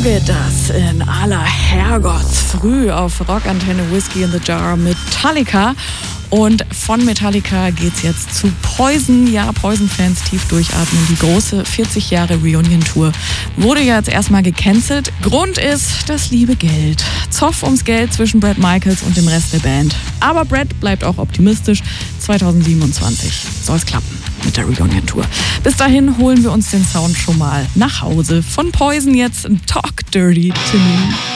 geht das in aller Herrgottsfrüh auf Rockantenne Whiskey in the Jar Metallica. Und von Metallica geht's jetzt zu Poison. Ja, Poison-Fans tief durchatmen. Die große 40 Jahre Reunion-Tour wurde ja jetzt erstmal gecancelt. Grund ist das liebe Geld. Zoff ums Geld zwischen Bret Michaels und dem Rest der Band. Aber Bret bleibt auch optimistisch. 2027 soll's klappen mit der Reunion-Tour. Bis dahin holen wir uns den Sound schon mal nach Hause. Von Poison jetzt Talk Dirty to Me.